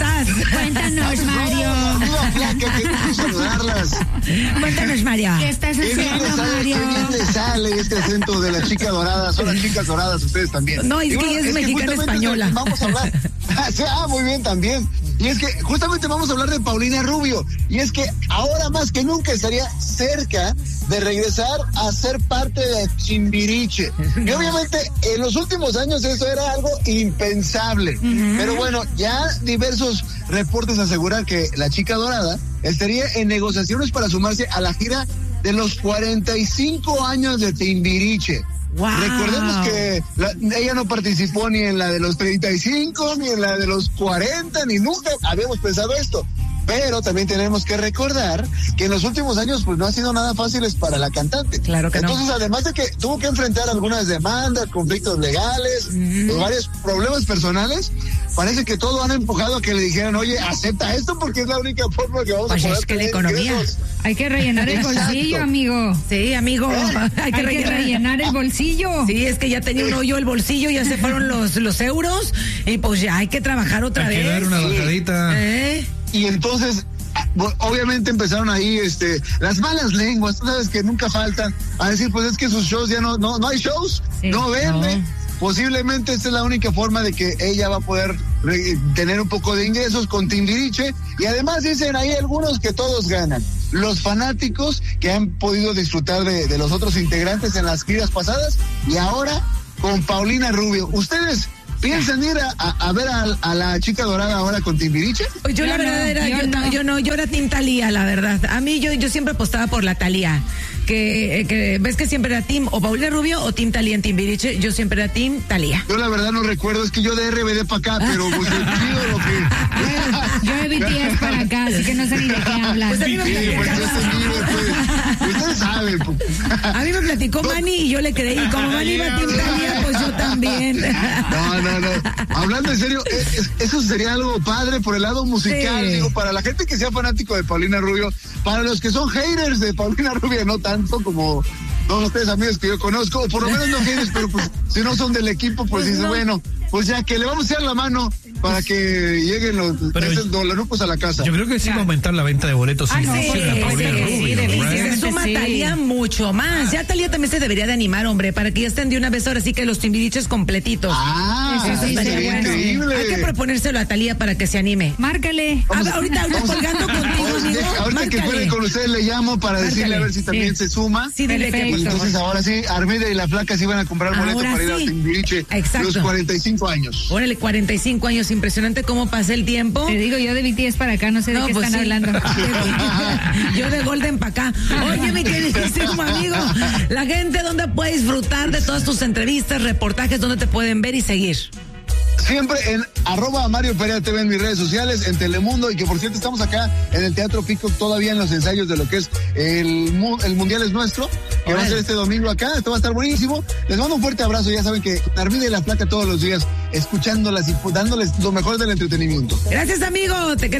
estás? Cuéntanos, Mario. Qué gusto saludarlas. Cuéntanos, Mario. ¿Qué estás haciendo, Mario? Qué bien le sale este acento de la chica dorada. Son las chicas doradas ustedes también. No, es que ella es mexicana española. Vamos a hablar. Muy bien también. Y es que justamente vamos a hablar de Paulina Rubio. Y es que ahora más que nunca estaría cerca de regresar a ser parte de Timbiriche. Y obviamente en los últimos años eso era algo impensable. Pero bueno, ya diversos reportes aseguran que la chica dorada estaría en negociaciones para sumarse a la gira de los 45 años de Timbiriche. Wow. Recordemos que ella no participó ni en la de los 35, ni en la de los 40, ni nunca habíamos pensado esto. Pero también tenemos que recordar que en los últimos años pues no ha sido nada fáciles para la cantante. Claro que Entonces, además de que tuvo que enfrentar algunas demandas, conflictos legales, varios problemas personales, parece que todo han empujado a que le dijeran, oye, acepta esto porque es la única forma que vamos a poder es que la tener economía. ingresos. Hay que rellenar el bolsillo, amigo. Sí, amigo. Hay que rellenar el bolsillo. Sí, es que ya tenía un hoyo el bolsillo, ya se fueron los euros y pues ya hay que trabajar otra vez. Hay que dar una bajadita. Y entonces, obviamente empezaron ahí las malas lenguas, tú sabes que nunca faltan, a decir, pues es que sus shows ya no hay shows, sí, no vende. No. Posiblemente esta es la única forma de que ella va a poder tener un poco de ingresos con Timbiriche. Y además dicen ahí algunos que todos ganan. Los fanáticos que han podido disfrutar de los otros integrantes en las giras pasadas y ahora con Paulina Rubio. ¿Ustedes piensan ir a ver a la chica dorada ahora con Timbiriche? Yo la verdad yo era Team Thalía, la verdad. A mí yo siempre apostaba por la Thalía. Que ves que siempre era Team o Paulina Rubio o Team Thalía en Timbiriche. Yo siempre era Team Thalía. Yo la verdad no recuerdo, es que yo de RBD para acá, pero pues chido lo que... Yo de BTS para acá, así que no sé ni de qué hablas. Pues ustedes saben. A mí me platicó Manny y yo le creí. Como Manny iba a Team Thalía, pues yo también. No. Hablando en serio, eso sería algo padre por el lado musical. Sí. Digo, para la gente que sea fanático de Paulina Rubio, para los que son haters de Paulina Rubio, no tanto como todos ustedes amigos que yo conozco, o por lo menos no haters, pero pues si no son del equipo, pues dices, bueno, pues ya que le vamos a echar la mano para que lleguen los dolarucos a la casa. Yo creo que sí va a aumentar la venta de boletos. Sí, se suma Thalía mucho más. Ya Thalía también se debería de animar, hombre, para que ya estén de una vez ahora sí que los Timbiriches completitos. Eso sería increíble. Hay que proponérselo a Thalía para que se anime. Márcale. Ahorita colgando contigo, amigo. Ahorita que fuera con ustedes le llamo para decirle a ver si también se suma. Sí, dile que entonces ahora sí, Armida y la Flaca sí van a comprar boleto para ir a Timbiriche. Exacto. Los 45 años. Órale, 45 años, impresionante cómo pasa el tiempo. Te digo, yo de BTS para acá, no sé de qué están hablando. Yo de Golden para acá. Oye, mi queridísimo amigo, la gente, ¿dónde puede disfrutar de todas tus entrevistas, reportajes, dónde te pueden ver y seguir? Siempre en @Mario Perea TV en mis redes sociales, en Telemundo, y que por cierto estamos acá en el Teatro Pico todavía en los ensayos de lo que es el Mundial es Nuestro, que va a ser este domingo acá. Esto va a estar buenísimo. Les mando un fuerte abrazo. Ya saben que Armida y la Flaca todos los días escuchándolas y dándoles lo mejor del entretenimiento. Gracias, amigo. Te queremos.